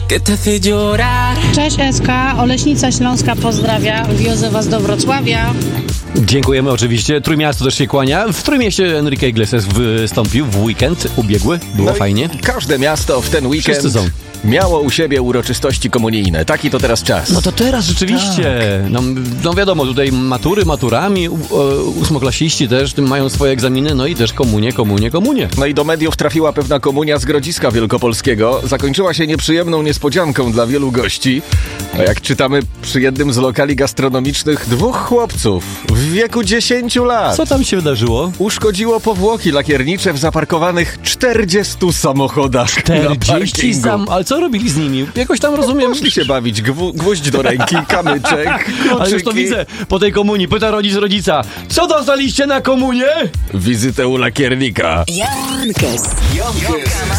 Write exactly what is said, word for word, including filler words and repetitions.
que te hace llorar. Cześć S K, Oleśnica Śląska pozdrawia, wiozę was do Wrocławia. Dziękujemy oczywiście. Trójmiasto też się kłania. W Trójmieście Enrique Iglesias wystąpił w weekend ubiegły. Było no fajnie. Każde miasto w ten weekend Wszyscy są. miało u siebie uroczystości komunijne. Taki to teraz czas. No to teraz rzeczywiście. Tak. No, no wiadomo, tutaj matury maturami, u- e, ósmoklasiści też tym mają swoje egzaminy, no i też komunie, komunie, komunie. No i do mediów trafiła pewna komunia z Grodziska Wielkopolskiego. Zakończyła się nieprzyjemną niespodzianką dla wielu gości. A jak czytamy przy jednym z lokali gastronomicznych, dwóch chłopców w wieku dziesięciu lat Co tam się wydarzyło? uszkodziło powłoki lakiernicze w zaparkowanych czterdziestu samochodach na czterdzieści parkingu. sam, ale co robili z nimi? Jakoś tam rozumiem. Poszli się bawić, gwu, gwóźdź do ręki, kamyczek, Ale już to kluczyki. widzę po tej komunii. Pyta rodzic rodzica, co dostaliście na komunię? Wizytę u lakiernika. Jankes.